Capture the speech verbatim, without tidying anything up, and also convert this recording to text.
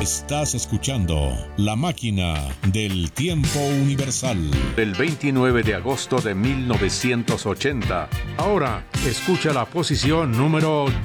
Estás escuchando La Máquina del Tiempo Universal. El veintinueve de agosto de mil novecientos ochenta. Ahora escucha la posición número